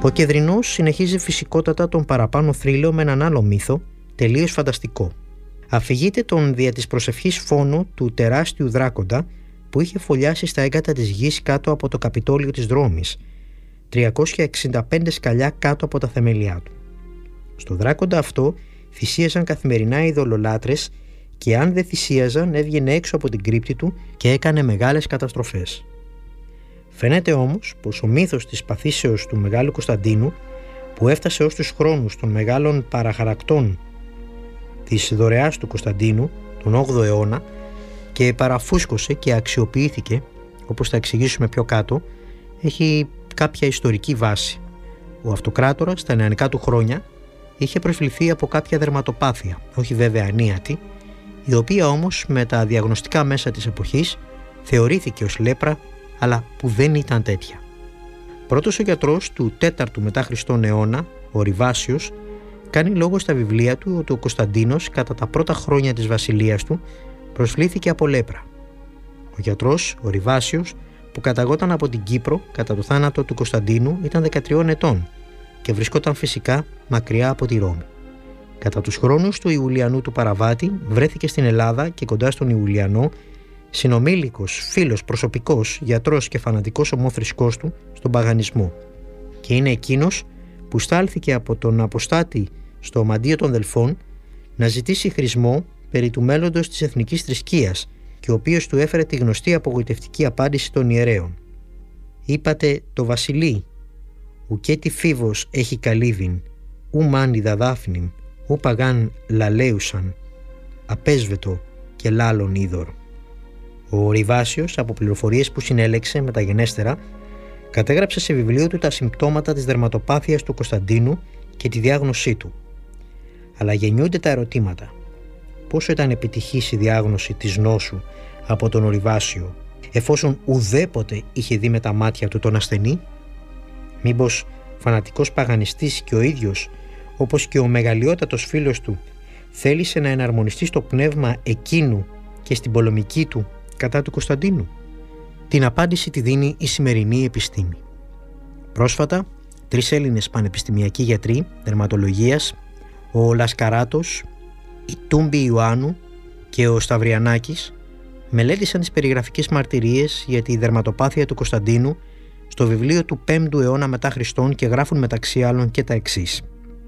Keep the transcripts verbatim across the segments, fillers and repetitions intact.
Ο Κεδρινός συνεχίζει φυσικότατα τον παραπάνω θρύλο με έναν άλλο μύθο, τελείως φανταστικό. Αφηγείται τον δια της προσευχής φόνο του τεράστιου δράκοντα που είχε φωλιάσει στα έγκατα της γης κάτω από το Καπιτόλιο της Ρώμης, τριακόσια εξήντα πέντε σκαλιά κάτω από τα θεμελιά του. Στο δράκοντα αυτό θυσίαζαν καθημερινά οι ειδωλολάτρες και αν δεν θυσίαζαν έβγαινε έξω από την κρύπτη του και έκανε μεγάλες καταστροφές. Φαίνεται όμως πως ο μύθος της παθήσεως του Μεγάλου Κωνσταντίνου, που έφτασε ως τους χρόνους των μεγάλων παραχαρακτών της δωρεάς του Κωνσταντίνου τον όγδοο αιώνα και παραφούσκωσε και αξιοποιήθηκε, όπως θα εξηγήσουμε πιο κάτω, έχει κάποια ιστορική βάση. Ο αυτοκράτορας στα νεανικά του χρόνια είχε προσβληθεί από κάποια δερματοπάθεια, όχι βέβαια ανίατη, η οποία όμως με τα διαγνωστικά μέσα της εποχής θεωρήθηκε ως λέπρα, αλλά που δεν ήταν τέτοια. Πρώτος ο γιατρός του τέταρτου μετά Χριστόν αιώνα, ο Ριβάσιος, κάνει λόγο στα βιβλία του ότι ο Κωνσταντίνος κατά τα πρώτα χρόνια της βασιλείας του προσβλήθηκε από λέπρα. Ο γιατρός, ο Ριβάσιος, που καταγόταν από την Κύπρο κατά το θάνατο του Κωνσταντίνου, ήταν δεκατριών ετών και βρισκόταν φυσικά μακριά από τη Ρώμη. Κατά τους χρόνους του Ιουλιανού του Παραβάτη βρέθηκε στην Ελλάδα και κοντά στον Ιουλιανό, συνομήλικος, φίλος, προσωπικός, γιατρός και φανατικός ομόθρησκός του στον παγανισμό. Και είναι εκείνος που στάλθηκε από τον αποστάτη στο Μαντίο των Δελφών να ζητήσει χρησμό περί του μέλλοντος της εθνικής θρησκείας και ο οποίος του έφερε τη γνωστή απογοητευτική απάντηση των ιερέων. «Είπατε το βασιλεί, ουκέ τη φίβος έχει καλύβην, ου μάνι δαδάφνην, ου παγάν λαλέουσαν, απέσβετο και λάλων είδωρ». Ο Ριβάσιος, από πληροφορίες που συνέλεξε μεταγενέστερα, κατέγραψε σε βιβλίο του τα συμπτώματα της δερματοπάθειας του Κωνσταντίνου και τη διάγνωσή του. Αλλά γεννιούνται τα ερωτήματα. Πόσο ήταν επιτυχής η διάγνωση της νόσου από τον Ριβάσιο, εφόσον ουδέποτε είχε δει με τα μάτια του τον ασθενή? Μήπως φανατικός παγανιστής και ο ίδιος, όπως και ο μεγαλειότατος φίλος του, θέλησε να εναρμονιστεί στο πνεύμα εκείνου και στην πολεμική του κατά του Κωνσταντίνου? Την απάντηση τη δίνει η σημερινή επιστήμη. Πρόσφατα, τρεις Έλληνες πανεπιστημιακοί γιατροί δερματολογίας, ο Λασκαράτος, η Τούμπη Ιωάννου και ο Σταυριανάκης, μελέτησαν τις περιγραφικές μαρτυρίες για τη δερματοπάθεια του Κωνσταντίνου στο βιβλίο του πέμπτου αιώνα μετά Χριστόν και γράφουν μεταξύ άλλων και τα εξής.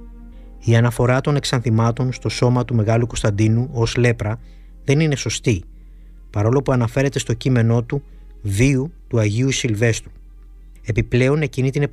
Η αναφορά των εξανθημάτων στο σώμα του Μεγάλου Κωνσταντίνου ως λέπρα δεν είναι σωστή, παρόλο που αναφέρεται στο κείμενό του βίου του Αγίου Σιλβέστρου. Επιπλέον, εκείνη την